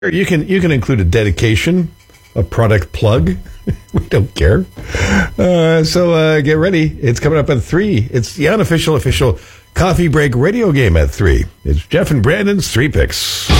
You can include a dedication, a product plug. We don't care. So get ready. It's coming up at 3. It's the unofficial, official Coffee Break radio game at 3. It's Jeff and Brandon's 3 Picks.